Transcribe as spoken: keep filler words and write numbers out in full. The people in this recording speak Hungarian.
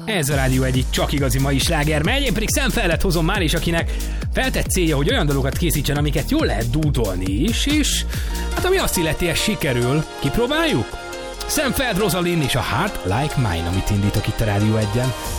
Ez a Rádió egy csak igazi mai sláger megy, én pedig Szemfeldet hozom már is, akinek feltett célja, hogy olyan dalokat készítsen, amiket jól lehet dúdolni is, és hát ami azt illeti, ez sikerül. Kipróbáljuk? Szemfeld, Rosalind és a Heart Like Mine, amit indítok itt a Rádió egyen.